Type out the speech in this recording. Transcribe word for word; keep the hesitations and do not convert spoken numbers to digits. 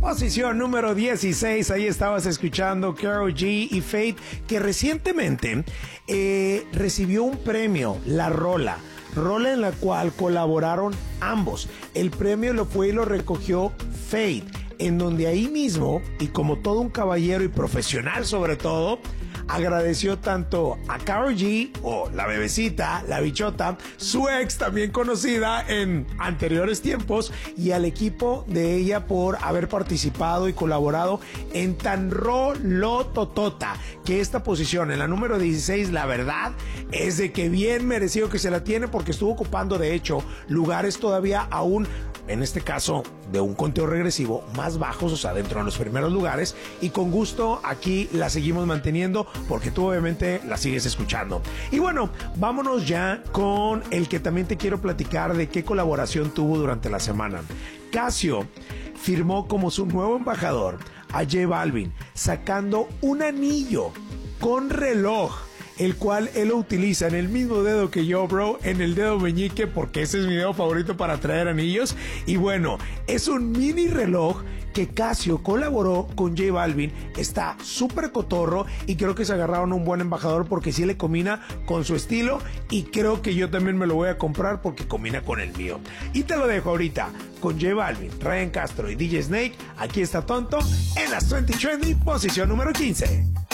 Posición número dieciséis, ahí estabas escuchando Karol G y Fate, que recientemente eh, recibió un premio, La Rola. Rola en la cual colaboraron ambos. El premio lo fue y lo recogió Fate, en donde ahí mismo, y como todo un caballero y profesional sobre todo, agradeció tanto a Karol G, o la bebecita, la bichota, su ex también conocida en anteriores tiempos, y al equipo de ella por haber participado y colaborado en tan rolototota, que esta posición en la número dieciséis, la verdad es de que bien merecido que se la tiene, porque estuvo ocupando de hecho lugares todavía aún, en este caso de un conteo regresivo, más bajos, o sea, dentro de los primeros lugares, y con gusto aquí la seguimos manteniendo porque tú obviamente la sigues escuchando. Y bueno, vámonos ya con el que también te quiero platicar de qué colaboración tuvo durante la semana. Casio firmó como su nuevo embajador a J Balvin, sacando un anillo con reloj, el cual él lo utiliza en el mismo dedo que yo, bro, en el dedo meñique, porque ese es mi dedo favorito para traer anillos. Y bueno, es un mini reloj que Casio colaboró con J Balvin. Está súper cotorro y creo que se agarraron un buen embajador porque sí le combina con su estilo, y creo que yo también me lo voy a comprar porque combina con el mío. Y te lo dejo ahorita con J Balvin, Ryan Castro y D J Snake. Aquí está Tonto en las veinte Trendy, posición número quince.